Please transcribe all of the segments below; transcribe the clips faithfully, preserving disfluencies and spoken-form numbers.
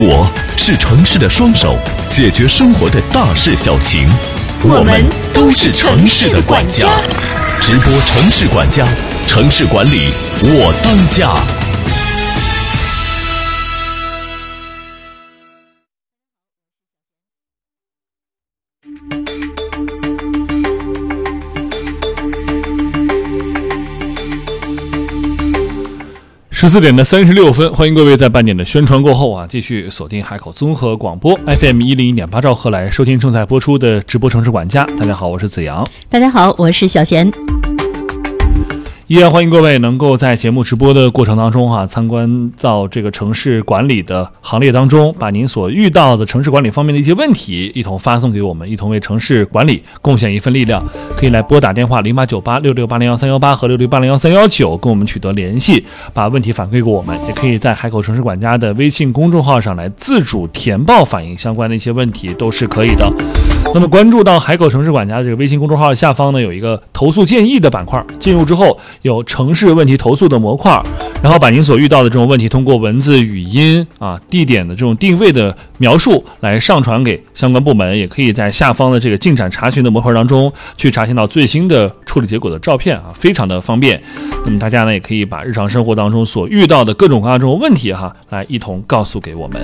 我是城市的双手，解决生活的大事小情。我们都是城市的管家。直播城市管家，城市管理我当家。 十四点的三十六分，欢迎各位在半点的宣传过后啊，继续锁定海口综合广播 F M 一零一点八兆赫来收听正在播出的直播城市管家。大家好，我是子阳。 大家好，我是小贤。 依然欢迎各位能够在节目直播的过程当中啊，参观到这个城市管理的行列当中，把您所遇到的城市管理方面的一些问题一同发送给我们，一同为城市管理贡献一份力量。可以来拨打电话零八九八六六八零幺三幺八和六六八零幺三幺九跟我们取得联系，把问题反馈给我们。也可以在海口城市管家的微信公众号上来自主填报反映相关的一些问题，都是可以的。那么关注到海口城市管家的这个微信公众号下方呢，有一个投诉建议的板块，进入之后有城市问题投诉的模块，然后把您所遇到的这种问题通过文字、语音啊、地点的这种定位的描述来上传给相关部门，也可以在下方的这个进展查询的模块当中去查询到最新的处理结果的照片啊，非常的方便。那么大家呢也可以把日常生活当中所遇到的各种各样这种问题哈，来一同告诉给我们。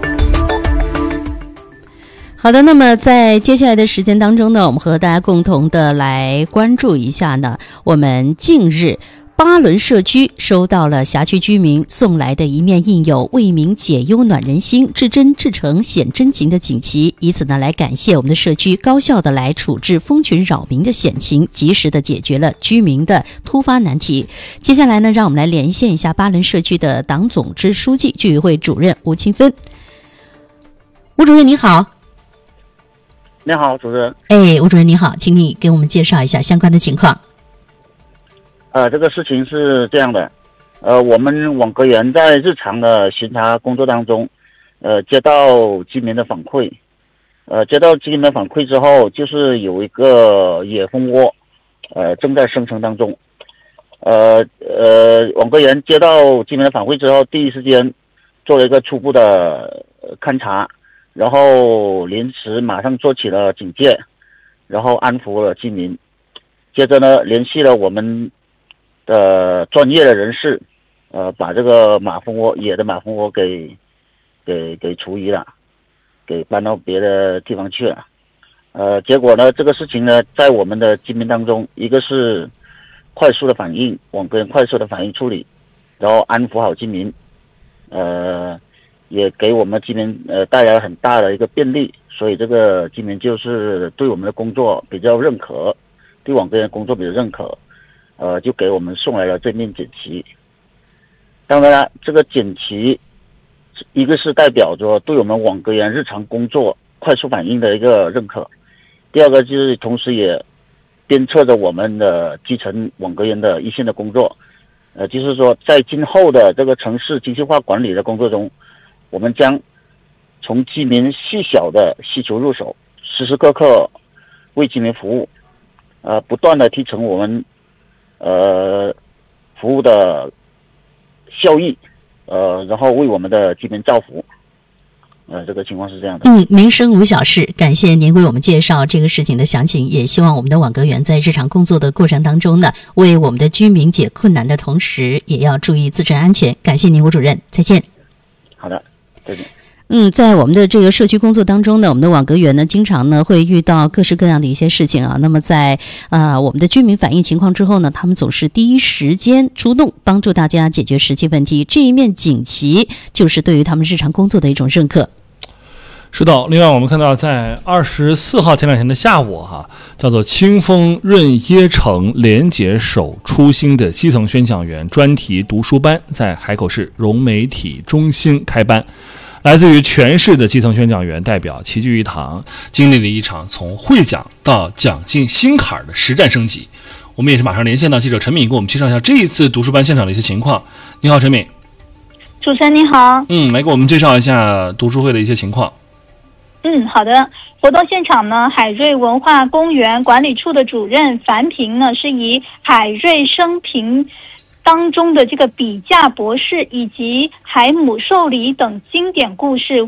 好的，那么在接下来的时间当中呢，我们和大家共同的来关注一下呢，我们近日巴仑社区收到了辖区居民送来的一面印有为民解忧暖人心至真至诚显真情的锦旗，以此呢来感谢我们的社区高效的来处置蜂群扰民的险情，及时的解决了居民的突发难题。接下来呢，让我们来连线一下巴仑社区的党总支书记居委会主任吴清芬。吴主任你好。 你好，主任。 哎，吴主任你好，请你给我们介绍一下相关的情况。 呃，这个事情是这样的，呃，我们网格员在日常的巡查工作当中，呃，接到居民的反馈，呃，接到居民的反馈之后，就是有一个野蜂窝，呃，正在生成当中，呃呃，网格员接到居民的反馈之后，第一时间做了一个初步的勘查。然后临时马上做起了警戒，然后安抚了居民。接着呢，联系了我们的专业的人士，呃，把这个马蜂窝野的马蜂窝给给给除移了，给搬到别的地方去了。呃，结果呢，这个事情呢，在我们的居民当中，一个是快速的反应，网格员快速的反应处理，然后安抚好居民，呃。也给我们居民呃带来了很大的一个便利，所以这个居民就是对我们的工作比较认可，对网格员工作比较认可，呃，就给我们送来了这面锦旗。当然了，这个锦旗一个是代表着对我们网格员日常工作快速反应的一个认可，第二个就是同时也鞭策着我们的基层网格员的一线的工作，呃，就是说在今后的这个城市精细化管理的工作中，我们将从居民细小的需求入手，时时刻刻为居民服务，呃，不断的提升我们呃服务的效益，呃，然后为我们的居民造福。呃，这个情况是这样的。 嗯，民生无小事，感谢您为我们介绍这个事情的详情，也希望我们的网格员在日常工作的过程当中呢，为我们的居民解困难的同时，也要注意自身安全。感谢您，吴主任，再见。 好的。对对， 嗯，在我们的这个社区工作当中呢，我们的网格员呢，经常呢会遇到各式各样的一些事情啊。那么在啊、呃、我们的居民反映情况之后呢，他们总是第一时间出动，帮助大家解决实际问题。这一面锦旗就是对于他们日常工作的一种认可。 是的，另外我们看到在二十四号前两天的下午哈，叫做清风润椰城廉洁守初心的基层宣讲员专题读书班在海口市融媒体中心开班。来自于全市的基层宣讲员代表齐聚一堂，经历了一场从会讲到讲进心坎的实战升级。我们也是马上连线到记者陈敏，给我们介绍一下这一次读书班现场的一些情况。你好，陈敏。 主持人你好。 嗯，来给我们介绍一下读书会的一些情况。 嗯，好的。活动现场呢，海瑞文化公园管理处的主任樊平呢，是以海瑞生平当中的这个笔架博士以及海姆受理等经典故事